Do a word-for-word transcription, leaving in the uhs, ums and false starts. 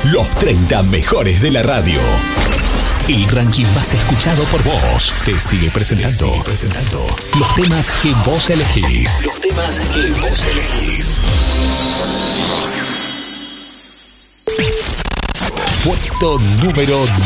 Los treinta mejores de la radio. El ranking más escuchado por vos te sigue presentando, te sigue presentando los temas que vos elegís. Los temas que vos elegís. Puesto número